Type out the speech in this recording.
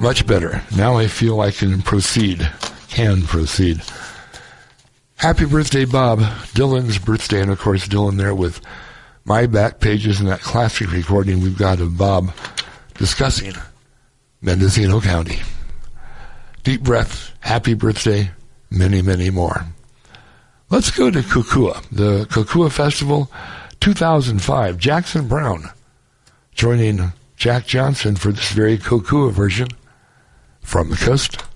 Much better. Now I feel I can proceed. Happy birthday, Bob. Dylan's birthday, and of course Dylan there with my back pages and that classic recording we've got of Bob discussing Mendocino County. Deep breath. Happy birthday. Many, many more. Let's go to Kukua. The Kukua Festival 2005. Jackson Brown joining Jack Johnson for this very Kukua version from the coast.